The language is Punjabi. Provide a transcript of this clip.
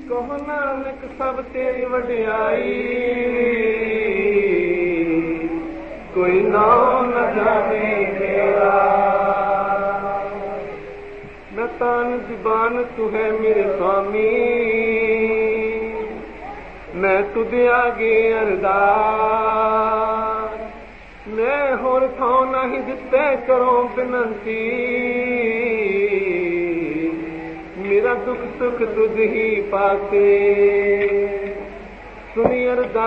ਕਹੋ ਨਾਨਕ ਸਭ ਤੇਰੀ ਵਡਿਆਈ, ਕੋਈ ਨਾਮ ਨ ਜਾਣੇ ਮੇਰਾ। ਮੈਂ ਤਾਨ ਜ਼ੁਬਾਨ ਤੂੰ ਹੈ ਮੇਰੇ ਸੁਆਮੀ, ਮੈਂ ਤੁਧ ਆਗੇ ਅਰਦਾਸ। ਮੈਂ ਹੋਰ ਥਾਂ ਨਹੀਂ ਦਿੱਤੇ ਕਰੋ ਬੇਨੰਤੀ, ਮੇਰਾ ਦੁੱਖ ਸੁੱਖ ਤੁਝ ਹੀ ਪਾਸੇ। ਸੁਣੀ ਅਰਦਾਸ